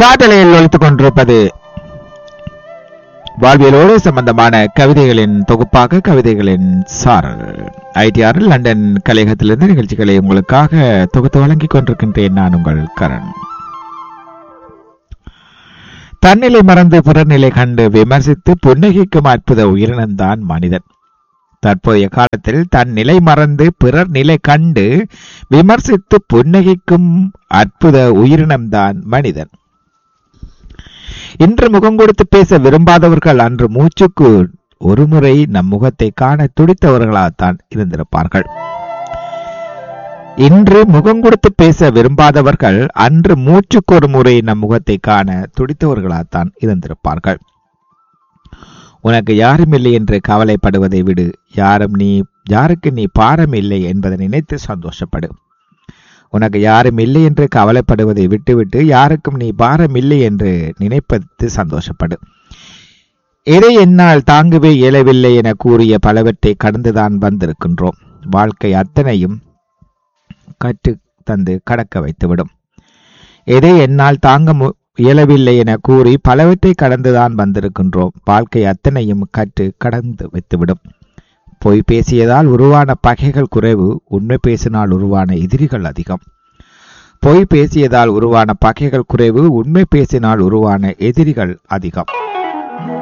காதலையில் ஒழித்துக் கொண்டிருப்பது வாழ்வியலோடு சம்பந்தமான கவிதைகளின் தொகுப்பாக கவிதைகளின் சாரல். ITR லண்டன் கலையகத்திலிருந்து நிகழ்ச்சிகளை உங்களுக்காக தொகுத்து வழங்கிக் கொண்டிருக்கின்றேன். நான் உங்கள் கரண். தன்னிலை மறந்து பிறர்நிலை கண்டு விமர்சித்து புன்னகிக்கும் அற்புத உயிரினம்தான் மனிதன். தற்போதைய காலத்தில் தன் நிலை மறந்து பிறர் நிலை கண்டு விமர்சித்து புன்னகிக்கும் அற்புத உயிரினம்தான் மனிதன். இன்று முகம் கொடுத்து பேச விரும்பாதவர்கள் அன்று மூச்சுக்கு ஒருமுறை நம் முகத்தை காண துடித்தவர்களாகத்தான் இருந்திருப்பார்கள். இன்று முகம் கொடுத்து பேச விரும்பாதவர்கள் அன்று மூச்சுக்கு ஒரு முறை நம் முகத்தை காண துடித்தவர்களாகத்தான் இருந்திருப்பார்கள். உனக்கு யாரும் இல்லை என்று கவலைப்படுவதை விடு, யாருக்கு நீ பாரம் இல்லை என்பதை நினைத்து சந்தோஷப்படு. உனக்கு யாரும் இல்லை என்று கவலைப்படுவதை விட்டுவிட்டு யாருக்கும் நீ பாரம் இல்லை என்று நினைப்பது சந்தோஷப்படு. எதை என்னால் தாங்கவே இயலவில்லை என கூறிய பலவற்றை கடந்துதான் வந்திருக்கின்றோம். வாழ்க்கை அத்தனையும் கற்று தந்து கடக்க வைத்துவிடும். எதை என்னால் தாங்க இயலவில்லை என கூறி பலவற்றை கடந்துதான் வந்திருக்கின்றோம். வாழ்க்கை அத்தனையும் கற்று கடந்து வைத்துவிடும். பொய் பேசியதால் உருவான பகைகள் குறைவு, உண்மை பேசினால் உருவான எதிரிகள் அதிகம். பொய் பேசியதால் உருவான பகைகள் குறைவு, உண்மை பேசினால் உருவான எதிரிகள் அதிகம்.